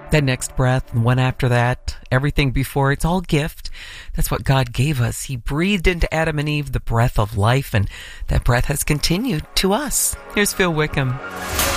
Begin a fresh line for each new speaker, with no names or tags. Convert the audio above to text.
That next breath and one after that, everything before, it's all gift. That's what God gave us. He breathed into Adam and Eve the breath of life, and that breath has continued to us. Here's Phil Wickham.